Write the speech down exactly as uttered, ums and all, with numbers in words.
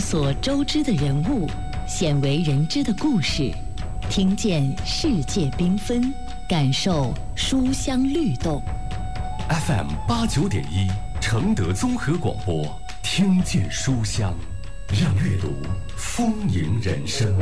所周知的人物，鲜为人知的故事，听见世界缤纷，感受书香律动。 F M 八九点一，承德综合广播，听见书香，让阅读丰盈人生。